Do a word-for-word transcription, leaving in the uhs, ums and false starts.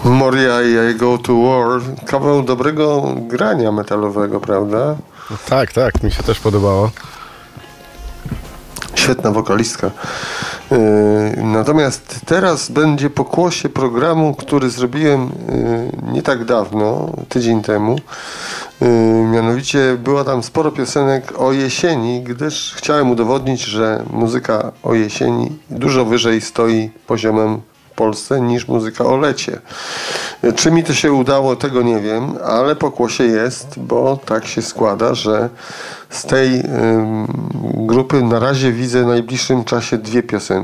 Moria i I Go to War. Kawał dobrego grania metalowego, prawda? No tak, tak, mi się też podobało. Świetna wokalistka. Yy, natomiast teraz będzie pokłosie programu, który zrobiłem yy, nie tak dawno, tydzień temu. Yy, mianowicie było tam sporo piosenek o jesieni, gdyż chciałem udowodnić, że muzyka o jesieni dużo wyżej stoi poziomem w Polsce niż muzyka o lecie. Czy mi to się udało, tego nie wiem, ale pokłosie jest, bo tak się składa, że z tej ym, grupy na razie widzę w najbliższym czasie dwie piosenki.